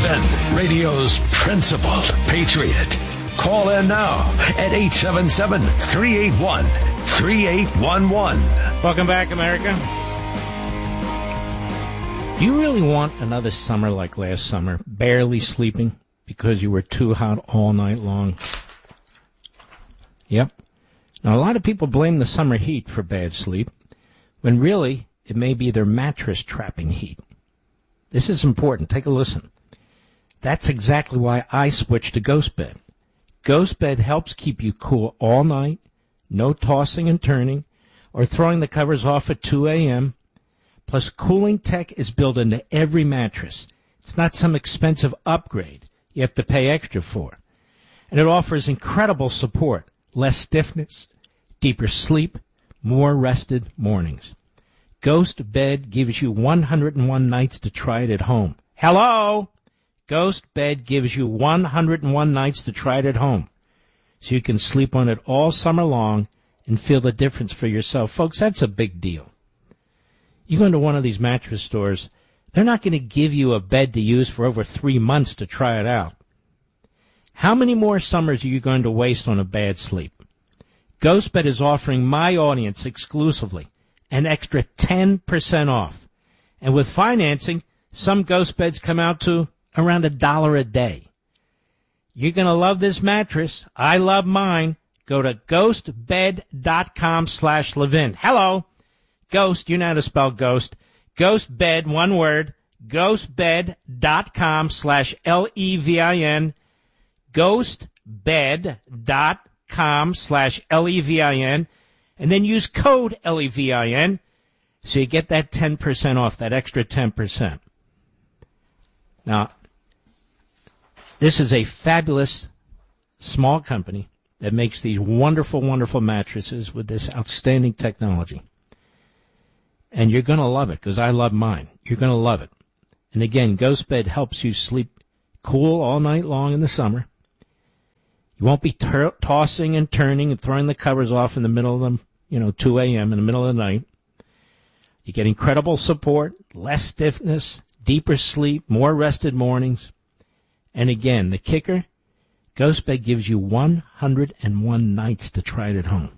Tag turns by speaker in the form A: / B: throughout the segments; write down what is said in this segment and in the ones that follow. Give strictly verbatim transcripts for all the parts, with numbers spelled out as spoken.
A: Levin, radio's principal patriot. Call in now at eight seven seven, three eight one, three eight one one.
B: Welcome back, America. Do you really want another summer like last summer, barely sleeping because you were too hot all night long? Yep. Now, a lot of people blame the summer heat for bad sleep, when really it may be their mattress trapping heat. This is important. Take a listen. That's exactly why I switched to Ghost Bed. Ghost Bed helps keep you cool all night, no tossing and turning, or throwing the covers off at two a.m. Plus, cooling tech is built into every mattress. It's not some expensive upgrade you have to pay extra for. And it offers incredible support, less stiffness, deeper sleep, more rested mornings. Ghost Bed gives you one hundred one nights to try it at home. Hello! Ghost Bed gives you one hundred one nights to try it at home, so you can sleep on it all summer long and feel the difference for yourself. Folks, that's a big deal. You go into one of these mattress stores, they're not going to give you a bed to use for over three months to try it out. How many more summers are you going to waste on a bad sleep? Ghost Bed is offering my audience exclusively an extra ten percent off. And with financing, some Ghost Beds come out to around a dollar a day. You're going to love this mattress. I love mine. Go to ghostbed.com slash Levin. Hello. Ghost, you know how to spell ghost. Ghostbed, one word. Ghostbed.com slash L E V I N. Ghostbed.com slash L E V I N. And then use code L E V I N so you get that ten percent off, that extra ten percent. Now, this is a fabulous small company that makes these wonderful, wonderful mattresses with this outstanding technology. And you're going to love it, because I love mine. You're going to love it. And again, Ghost Bed helps you sleep cool all night long in the summer. You won't be ter- tossing and turning and throwing the covers off in the middle of them, you know, two a.m. in the middle of the night. You get incredible support, less stiffness, deeper sleep, more rested mornings. And again, the kicker, Ghost Bed gives you one hundred one nights to try it at home.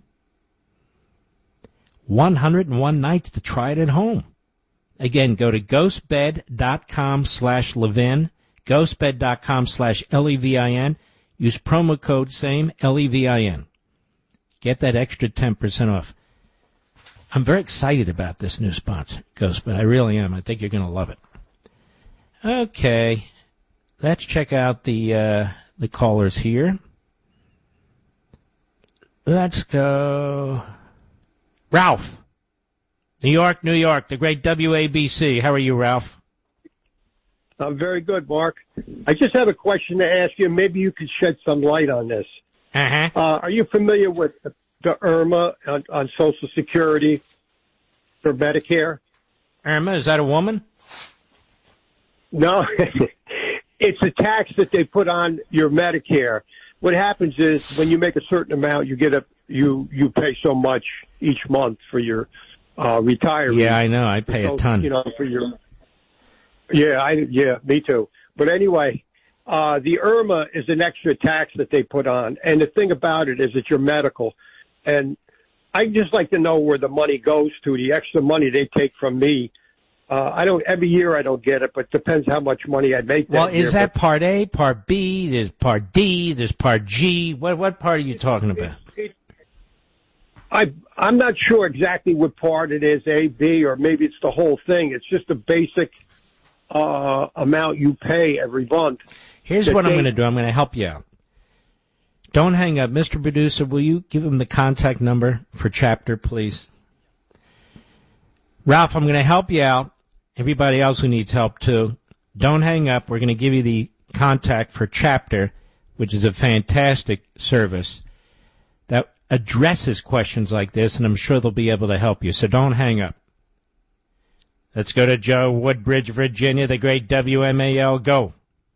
B: one hundred one nights to try it at home. Again, go to ghostbed.com slash Levin, ghostbed.com slash L E V I N. Use promo code same, L E V I N. Get that extra ten percent off. I'm very excited about this new sponsor, Ghost Bed. I really am. I think you're going to love it. Okay. Let's check out the uh, the callers here. Let's go. Ralph. New York, New York, the great W A B C. How are you, Ralph?
C: I'm very good, Mark. I just have a question to ask you. Maybe you could shed some light on this.
B: Uh-huh.
C: Uh, are you familiar with the IRMA on, on Social Security for Medicare?
B: IRMA, is that a woman?
C: No. It's a tax that they put on your Medicare. What happens is when you make a certain amount, you get a you you pay so much each month for your uh, retirement.
B: Yeah, I know. I pay
C: so,
B: a ton.
C: You know, for your. Yeah, I yeah, me too. But anyway, uh, the IRMA is an extra tax that they put on, and the thing about it is that you're medical, and I'd just like to know where the money goes to. The extra money they take from me. Uh, I don't, every year I don't get it, but depends how much money I make that
B: Well,
C: year.
B: is that
C: but,
B: Part A, Part B, there's Part D, there's Part G? What what part are you talking about?
C: It, it, I, I'm not sure exactly what part it is, A, B, or maybe it's the whole thing. It's just a basic uh, amount you pay every month.
B: Here's what I'm going to do. I'm going to help you out. Don't hang up. Mister Producer, will you give him the contact number for Chapter, please? Ralph, I'm going to help you out. Everybody else who needs help, too. Don't hang up. We're going to give you the contact for Chapter, which is a fantastic service that addresses questions like this, and I'm sure they'll be able to help you. So don't hang up. Let's go to Joe, Woodbridge, Virginia, the great W M A L. Go.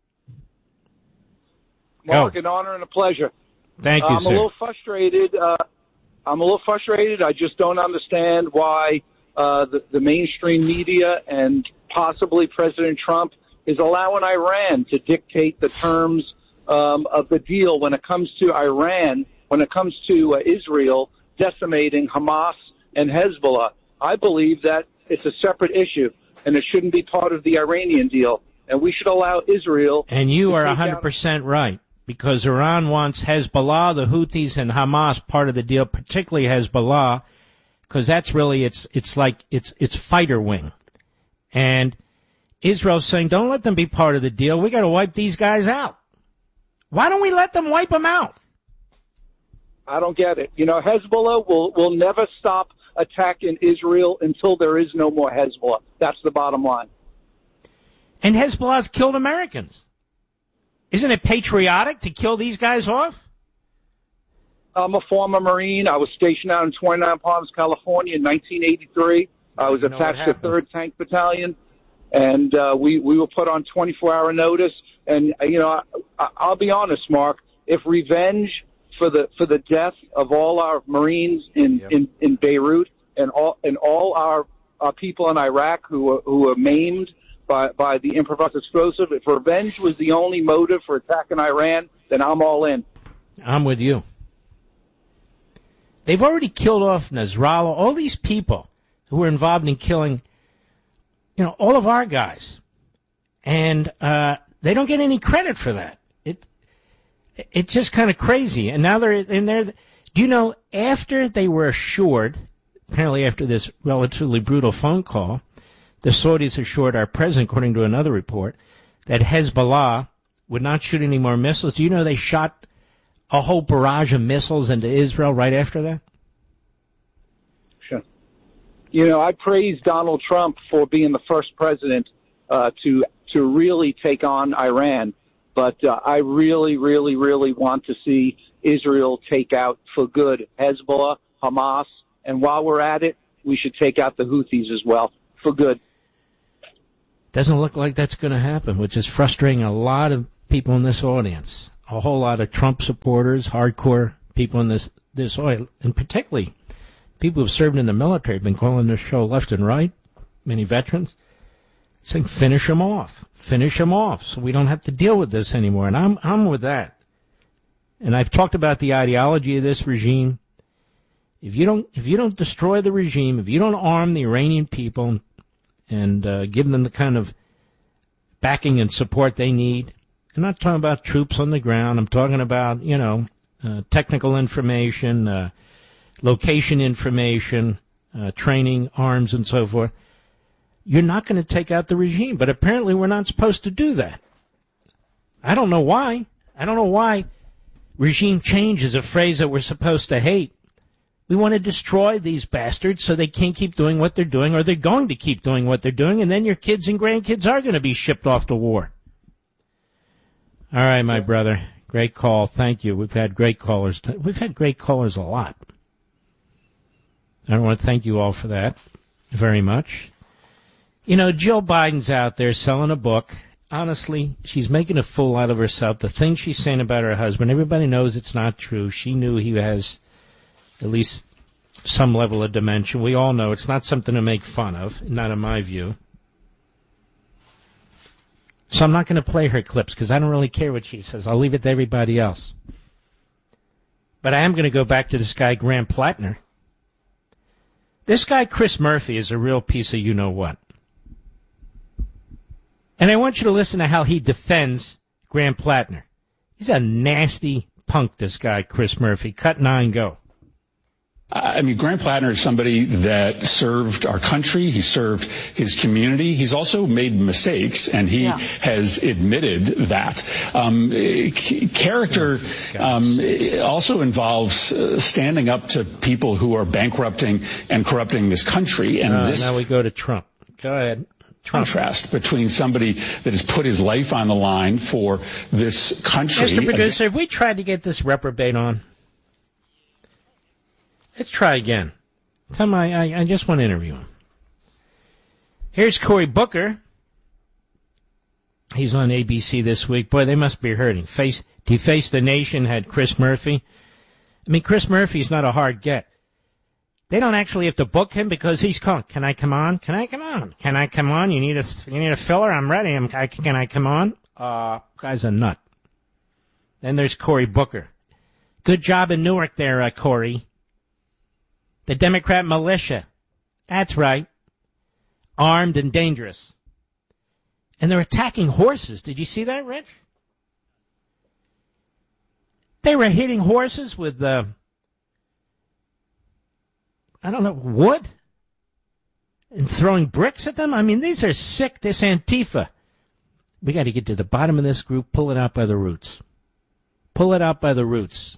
D: Mark,
B: Go.
D: an honor and a pleasure.
B: Thank you,
D: uh, I'm
B: sir.
D: a little frustrated. Uh, I'm a little frustrated. I just don't understand why uh, the, the mainstream media and possibly President Trump is allowing Iran to dictate the terms um, of the deal when it comes to Iran, when it comes to uh, Israel decimating Hamas and Hezbollah. I believe that it's a separate issue, and it shouldn't be part of the Iranian deal. And we should allow Israel.
B: And you are one hundred percent right, because Iran wants Hezbollah, the Houthis, and Hamas part of the deal, particularly Hezbollah, because that's really, it's it's like, it's it's fighter wing. And Israel's saying, don't let them be part of the deal. We got to wipe these guys out. Why don't we let them wipe them out?
D: I don't get it. You know, Hezbollah will, will never stop attacking Israel until there is no more Hezbollah. That's the bottom line.
B: And Hezbollah's killed Americans. Isn't it patriotic to kill these guys off?
D: I'm a former Marine. I was stationed out in twenty-nine Palms, California in nineteen eighty-three. I was attached to third Tank Battalion, and uh, we, we were put on twenty-four hour notice. And, you know, I, I'll be honest, Mark, if revenge for the for the death of all our Marines in, yep. in, in Beirut and all and all our, our people in Iraq who were, who were maimed by, by the improvised explosive, if revenge was the only motive for attacking Iran, then I'm all in.
B: I'm with you. They've already killed off Nasrallah, all these people who were involved in killing, you know, all of our guys. And uh, they don't get any credit for that. It It's just kind of crazy. And now they're in there. Do you know, after they were assured, apparently after this relatively brutal phone call, the Saudis assured our president, according to another report, that Hezbollah would not shoot any more missiles. Do you know they shot a whole barrage of missiles into Israel right after that?
D: Sure. You know, I praise Donald Trump for being the first president uh, to to really take on Iran. But uh, I really, really, really want to see Israel take out for good Hezbollah, Hamas, and while we're at it, we should take out the Houthis as well for good.
B: Doesn't look like that's going to happen, which is frustrating a lot of people in this audience. A whole lot of Trump supporters, hardcore people in this this audience, and particularly people who've served in the military have been calling this show left and right, many veterans, saying finish them off, finish them off, so we don't have to deal with this anymore. And I'm I'm with that. And I've talked about the ideology of this regime. If you don't if you don't destroy the regime, if you don't arm the Iranian people and uh, give them the kind of backing and support they need, I'm not talking about troops on the ground. I'm talking about, you know, uh, technical information, uh, location information, uh, training, arms, and so forth. You're not going to take out the regime, but apparently we're not supposed to do that. I don't know why. I don't know why regime change is a phrase that we're supposed to hate. We want to destroy these bastards so they can't keep doing what they're doing, or they're going to keep doing what they're doing, and then your kids and grandkids are going to be shipped off to war. All right, my brother. Great call. Thank you. We've had great callers. We've had great callers a lot. I want to thank you all for that very much. You know, Jill Biden's out there selling a book. Honestly, she's making a fool out of herself. The things she's saying about her husband, everybody knows it's not true. She knew he has at least some level of dementia. We all know it's not something to make fun of, not in my view. So I'm not going to play her clips because I don't really care what she says. I'll leave it to everybody else. But I am going to go back to this guy, Graham Plattner. This guy, Chris Murphy, is a real piece of you-know-what. And I want you to listen to how he defends Graham Plattner. He's a nasty punk, this guy, Chris Murphy. Cut nine, go.
E: I mean, Graham Plattner is somebody that served our country. He served his community. He's also made mistakes, and he yeah. has admitted that. Um, character um, also involves uh, standing up to people who are bankrupting and corrupting this country. And
B: uh,
E: this
B: now we go to Trump. Go ahead. Trump.
E: Contrast between somebody that has put his life on the line for this country.
B: Mister Producer, have we tried to get this reprobate on? Let's try again. Come on, I, I just want to interview him. Here's Cory Booker. He's on A B C this week. Boy, they must be hurting. Face, Deface the Nation had Chris Murphy. I mean, Chris Murphy's not a hard get. They don't actually have to book him because he's calling. Can I come on? Can I come on? Can I come on? You need a you need a filler? I'm ready. I'm, I, can I come on? Uh, guy's a nut. Then there's Cory Booker. Good job in Newark there, uh, Cory. The Democrat militia. That's right. Armed and dangerous. And they're attacking horses. Did you see that, Rich? They were hitting horses with, uh, I don't know, wood? And throwing bricks at them? I mean, these are sick, this Antifa. We got to get to the bottom of this group, pull it out by the roots. Pull it out by the roots.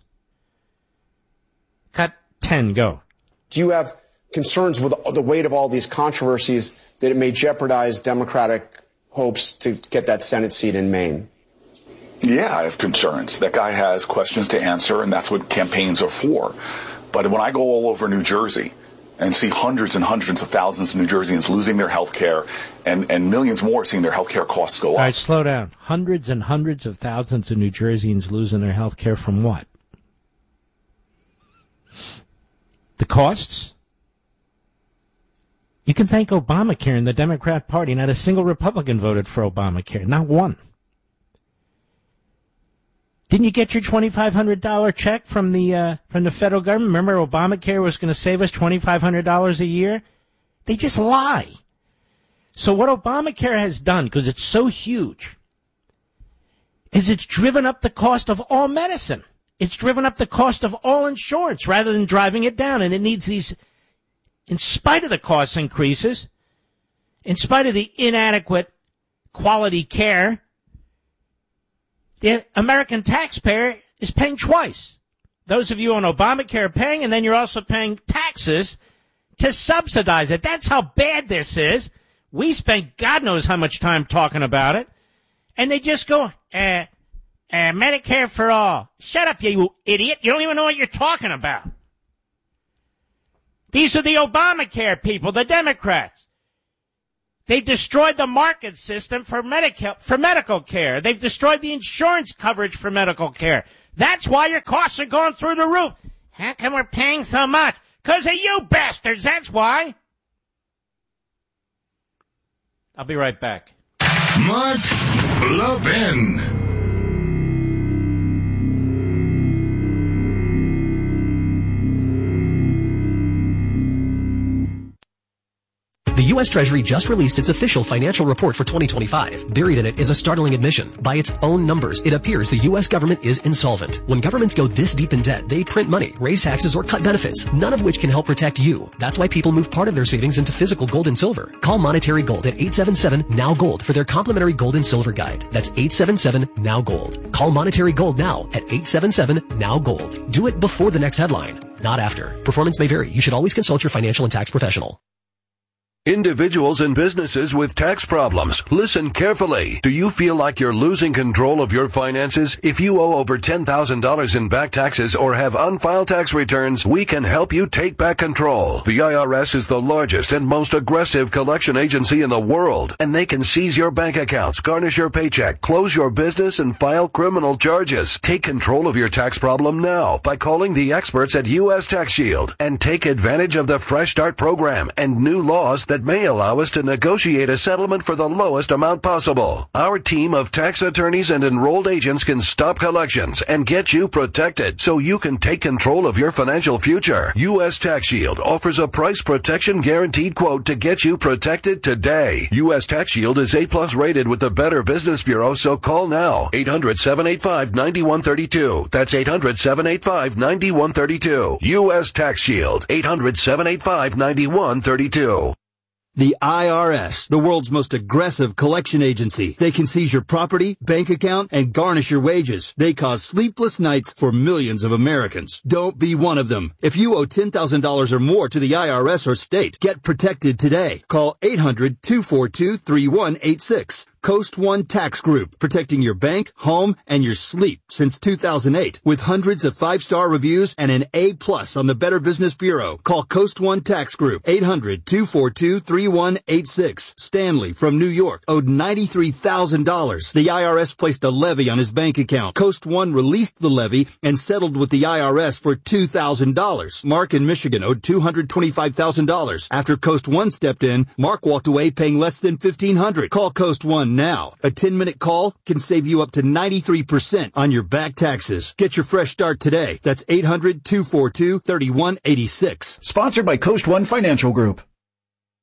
B: Cut ten, go.
F: Do you have concerns with the weight of all these controversies that it may jeopardize Democratic hopes to get that Senate seat in Maine?
G: Yeah, I have concerns. That guy has questions to answer, and that's what campaigns are for. But when I go all over New Jersey and see hundreds and hundreds of thousands of New Jerseyans losing their health care and, and millions more seeing their health care costs go up.
B: All right, slow down. Hundreds and hundreds of thousands of New Jerseyans losing their health care from what? The costs? You can thank Obamacare and the Democrat Party. Not a single Republican voted for Obamacare. Not one. Didn't you get your twenty-five hundred dollars check from the uh, from the federal government? Remember Obamacare was going to save us twenty-five hundred dollars a year? They just lie. So what Obamacare has done, because it's so huge, is it's driven up the cost of all medicine. It's driven up the cost of all insurance rather than driving it down. And it needs these, in spite of the cost increases, in spite of the inadequate quality care, the American taxpayer is paying twice. Those of you on Obamacare are paying, and then you're also paying taxes to subsidize it. That's how bad this is. We spent God knows how much time talking about it, and they just go, uh, uh, Medicare for all. Shut up, you idiot. You don't even know what you're talking about. These are the Obamacare people, the Democrats. They've destroyed the market system for medical, for medical care. They've destroyed the insurance coverage for medical care. That's why your costs are going through the roof. How come we're paying so much? Because of you bastards, that's why. I'll be right back.
A: Mark Levin.
H: The U S Treasury just released its official financial report for twenty twenty-five. Buried in it is a startling admission. By its own numbers, it appears the U S government is insolvent. When governments go this deep in debt, they print money, raise taxes, or cut benefits, none of which can help protect you. That's why people move part of their savings into physical gold and silver. Call Monetary Gold at eight seven seven, N O W Gold for their complimentary gold and silver guide. That's eight seven seven, N O W Gold. Call Monetary Gold now at eight seven seven, N O W Gold. Do it before the next headline, not after. Performance may vary. You should always consult your financial and tax professional.
I: Individuals and businesses with tax problems, listen carefully. Do you feel like you're losing control of your finances? If you owe over ten thousand dollars in back taxes or have unfiled tax returns, we can help you take back control. The I R S is the largest and most aggressive collection agency in the world, and they can seize your bank accounts, garnish your paycheck, close your business, and file criminal charges. Take control of your tax problem now by calling the experts at U S Tax Shield and take advantage of the Fresh Start program and new laws that that may allow us to negotiate a settlement for the lowest amount possible. Our team of tax attorneys and enrolled agents can stop collections and get you protected so you can take control of your financial future. U S Tax Shield offers a price protection guaranteed quote to get you protected today. U S Tax Shield is A plus rated with the Better Business Bureau, so call now. eight hundred, seven eight five, nine one three two. That's eight hundred, seven eight five, nine one three two. U S Tax Shield. eight hundred, seven eight five, nine one three two.
J: The I R S, the world's most aggressive collection agency. They can seize your property, bank account, and garnish your wages. They cause sleepless nights for millions of Americans. Don't be one of them. If you owe ten thousand dollars or more to the I R S or state, get protected today. Call eight hundred, two four two, three one eight six. Coast One Tax Group, protecting your bank, home, and your sleep since two thousand eight with hundreds of five-star reviews and an A plus on the Better Business Bureau. Call Coast One Tax Group, eight hundred, two four two, three one eight six. Stanley from New York owed ninety-three thousand dollars. The I R S placed a levy on his bank account. Coast One released the levy and settled with the I R S for two thousand dollars. Mark in Michigan owed two hundred twenty-five thousand dollars. After Coast One stepped in, Mark walked away paying less than fifteen hundred dollars. Call Coast One now. A ten-minute call can save you up to ninety-three percent on your back taxes. Get your fresh start today. That's eight hundred, two four two, three one eight six.
K: Sponsored by Coast One Financial Group.